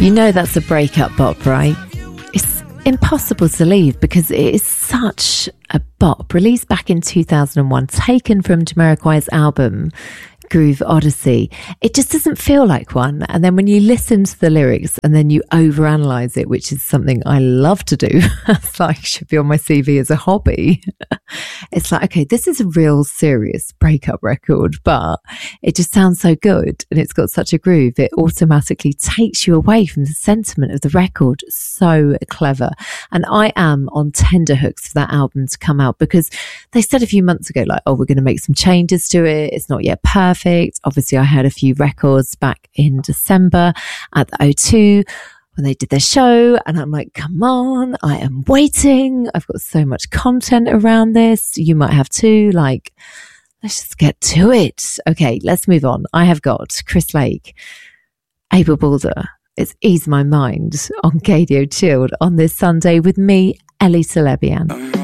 You know that's a breakup bop, right? It's impossible to leave because it is such a bop. Released back in 2001, taken from Jamiroquai's album Groove Odyssey. It just doesn't feel like one. And then when you listen to the lyrics and then you overanalyze it, which is something I love to do, it's like should be on my CV as a hobby. It's like, okay, this is a real serious breakup record, but it just sounds so good and it's got such a groove. It automatically takes you away from the sentiment of the record. So clever. And I am on tenterhooks for that album to come out because they said a few months ago, like, oh, we're going to make some changes to it. It's not yet perfect. Obviously, I heard a few records back in December at the O2 when they did their show, and I'm like, come on, I am waiting. I've got so much content around this. You might have too. Like, let's just get to it. Okay, let's move on. I have got Chris Lake, Abel Balder. It's Ease My Mind on KDO Chilled on this Sunday with me, Ellie Celebian.